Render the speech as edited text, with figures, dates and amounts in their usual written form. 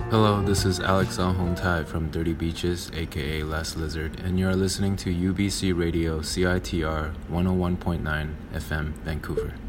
Hello, this is Alex Alhomtai from Dirty Beaches, aka Last Lizard, and you're listening to UBC Radio CITR 101.9 FM, Vancouver.